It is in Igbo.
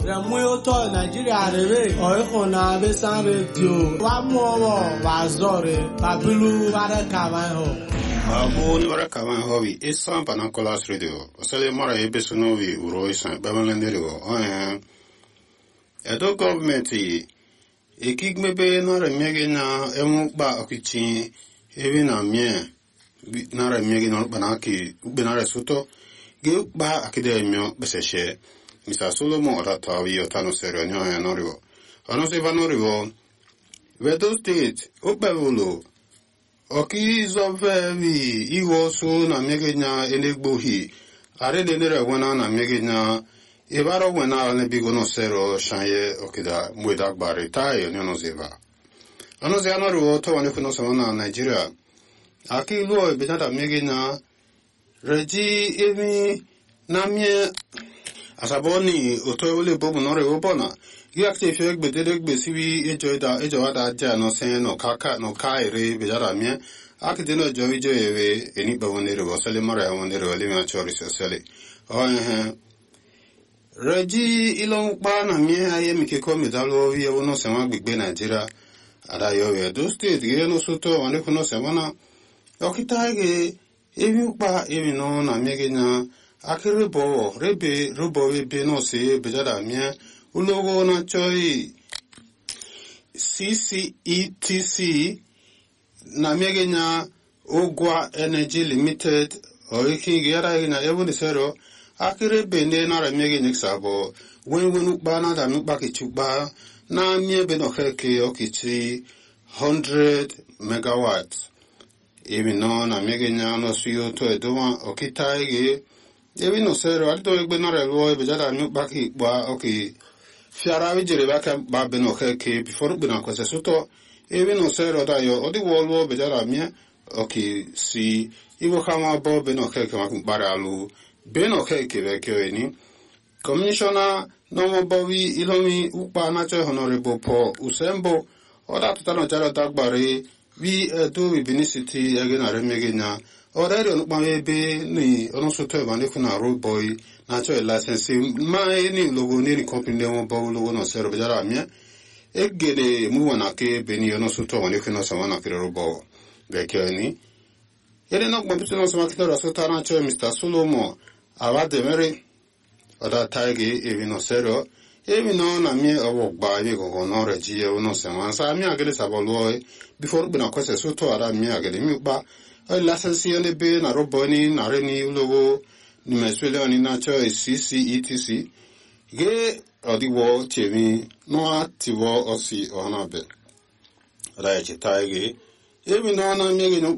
Remuoto Nigeria rere oihuna besan radio wa muowo wa zore babilu ware kawan Abu ni wara kawan hobi isan panakolas radio osele mara ebesunovi uro isan babalendero edo government ekigmebe na remege na emukba okichi ebi na mie na remege na banaki ugbe na resuto ge ukba akidemio beseshe Mr. Solomon Otatawi Otano Serenio Norivo. Ono se vanorivo. Vedo state Obevulo. Oki Zovevi Iwo so na megenya enegbohi. Are de nere wana na megenya Evaro wena ne bigono sero shanye okida mweda gbare tayo nyono zeva. Ono se anorivo to wane kuno samana Nigeria. Aki luo ebitata megenya Reji evi na mie Asaboni otoole bobu nore obona. Giakte fek bededek besiwi ejoada ja no sen no kaka no kaire bejara mie. Akideno jovijo ewe eni bawonere wasale mara wonere wale ma chori sele. Reji ilon pa na mie aye mikeko medalo wi wono sema gbegbe Nigeria. Ada yo we do state ge no soto wane kuno semana. Okitage ewi pa ewi no na megenya Akere bo rebe robo ebe no se bejada mie ulogo na choi CCETC na megenya Ogwa Energy Limited oiki gera na ebu sero akere bende na ra megenya sabo wenwenu bana da nukba kichuba na mie be no keke okichi 100 megawatts even no na megenya no suyo to edoma okitaige Ebi no sero alto egbe no rewo bejada mi baki gba okay fiara wi jere baka ba be no keke before gbe na kwese soto ebi no sero da yo odi wolwo bejada mi okay si iwo kama bo be no keke ma bara alu be no keke be ke ni commissioner no mo bowi ilomi upa na cho honorable Paul Usembo oda tutano jara dagbare wi do binicity again aremegenya Orere onukpa ebe ni onosoto eba ne kuna road boy na cho license ma ni logo ni company le won bawo logo no sero bejara mi egede mu wana ke be ni onosoto wane kuna sama na kire robo be ke ni yele no gbo bitino sama kito so tara cho Mr. Solomon awade mere oda taige ebi no sero ebi no na mi owo gba ebi gogo no reji e no sama sa mi agele sabolo before be na kwese so to ara mi agele mi gba License on the bay, na roboni, na reni, logo, ni meswele on in nature CCETC. Ge or the war, Chemi, no active or see or not bed. Right, Tiger. Even though I'm making